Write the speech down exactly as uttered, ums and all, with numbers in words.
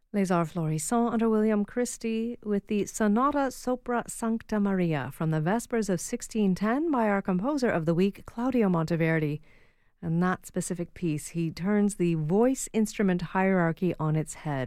Les Arts Florissants under William Christie with the Sonata Sopra Sancta Maria from the Vespers of sixteen ten by our composer of the week, Claudio Monteverdi. And that specific piece, he turns the voice instrument hierarchy on its head.